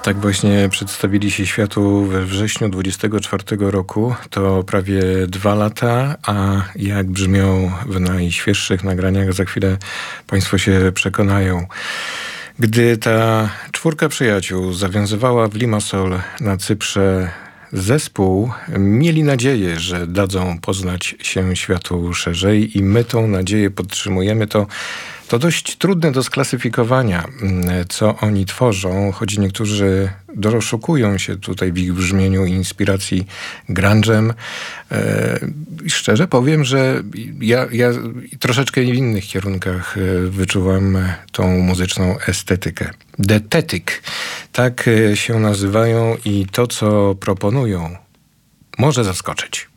Tak właśnie przedstawili się światu we wrześniu 24 roku. To prawie 2 lata, a jak brzmią w najświeższych nagraniach, za chwilę Państwo się przekonają. Gdy ta czwórka przyjaciół zawiązywała w Limassol na Cyprze zespół, mieli nadzieję, że dadzą poznać się światu szerzej i my tą nadzieję podtrzymujemy. To dość trudne do sklasyfikowania, co oni tworzą, choć niektórzy doszukują się tutaj w ich brzmieniu inspiracji grunge'em. Szczerze powiem, że ja troszeczkę w innych kierunkach wyczuwam tą muzyczną estetykę. Detetic, tak się nazywają i to, co proponują, może zaskoczyć.